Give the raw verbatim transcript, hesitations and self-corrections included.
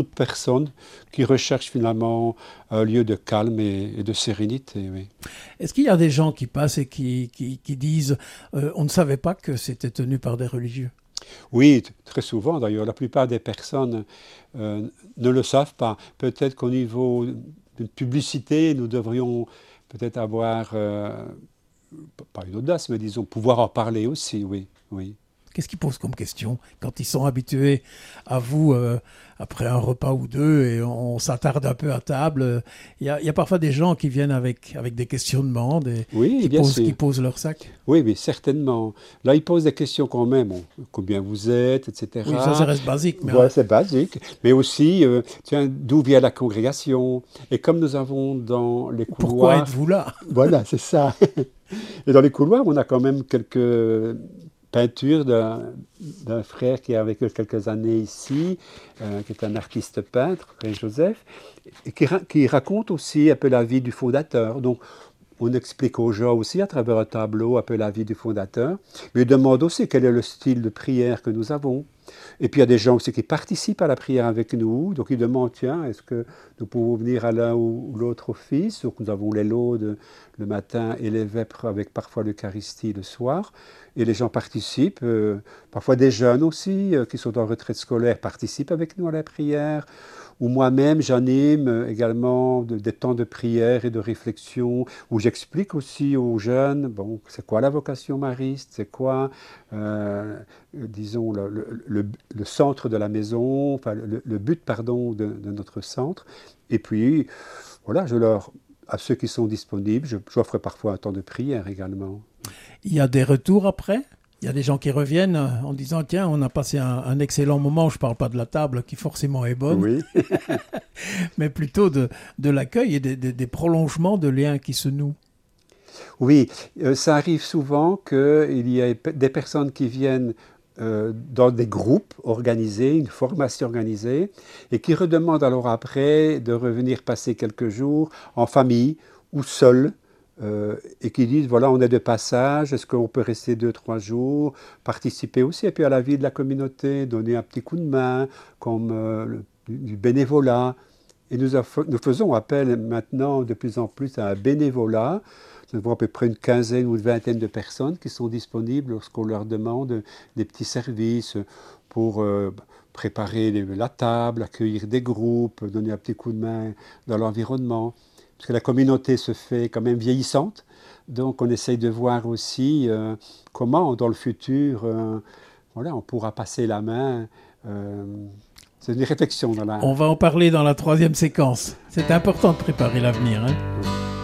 Personnes qui recherchent finalement un lieu de calme et, et de sérénité. Oui. Est-ce qu'il y a des gens qui passent et qui, qui, qui disent euh, on ne savait pas que c'était tenu par des religieux? Oui, t- très souvent d'ailleurs. La plupart des personnes euh, ne le savent pas. Peut-être qu'au niveau de publicité, nous devrions peut-être avoir, euh, p- pas une audace, mais disons pouvoir en parler aussi. Oui, oui. Qu'est-ce qu'ils posent comme question quand ils sont habitués à vous euh, après un repas ou deux et on, on s'attarde un peu à table? Il y a, il y a parfois des gens qui viennent avec, avec des questionnements et Oui, qui bien posent, sûr. qui posent leur sac. Oui, oui, certainement. Là, ils posent des questions quand même. Bon, combien vous êtes, Oui, ça, ça et cetera. reste basique, mais Voilà, euh, c'est basique. Mais aussi, euh, tiens, d'où vient la congrégation? Et comme nous avons dans les pourquoi couloirs, êtes-vous là? voilà, c'est ça. Et dans les couloirs, on a quand même quelques peintures d'un d'un frère qui est avec eux quelques années ici, euh, qui est un artiste peintre, Frère Joseph, et qui, ra- qui raconte aussi un peu la vie du fondateur. Donc, on explique aux gens aussi à travers un tableau un peu la vie du fondateur, mais il demande aussi quel est le style de prière que nous avons. Et puis il y a des gens aussi qui participent à la prière avec nous, donc ils demandent, tiens, est-ce que nous pouvons venir à l'un ou l'autre office? Donc nous avons les laudes le matin et les vêpres avec parfois l'Eucharistie le soir, et les gens participent, euh, parfois des jeunes aussi euh, qui sont en retraite scolaire participent avec nous à la prière, ou moi-même j'anime euh, également de- des temps de prière et de réflexion, où j'explique aussi aux jeunes, bon, c'est quoi la vocation mariste, c'est quoi, euh, disons, le, le- le- le centre de la maison, enfin le, le but, pardon, de, de notre centre. Et puis, voilà, je leur, à ceux qui sont disponibles, je- j'offre parfois un temps de prière également. Il y a des retours après? Il y a des gens qui reviennent euh, en disant tiens, on a passé un, un excellent moment. Je ne parle pas de la table qui forcément est bonne, Oui. mais plutôt de, de l'accueil et des, des- des prolongements de liens qui se nouent. Oui, euh, ça arrive souvent qu'il y ait pe- des personnes qui viennent euh, dans des groupes organisés, une formation organisée, et qui redemandent alors après de revenir passer quelques jours en famille ou seuls, euh, et qui disent, voilà, on est de passage, est-ce qu'on peut rester deux, trois jours, participer aussi et puis à la vie de la communauté, donner un petit coup de main, comme euh, le- du du bénévolat. Et nous, aff- nous faisons appel maintenant de plus en plus à un bénévolat. Nous avons à peu près une quinzaine ou une vingtaine de personnes qui sont disponibles lorsqu'on leur demande des petits services pour euh, préparer les- la table, accueillir des groupes, donner un petit coup de main dans l'environnement. Parce que la communauté se fait quand même vieillissante. Donc on essaye de voir aussi euh, comment dans le futur euh, voilà, on pourra passer la main. euh, c'est une réflexion dans la, On va en parler dans la troisième séquence. C'est important de préparer l'avenir, hein.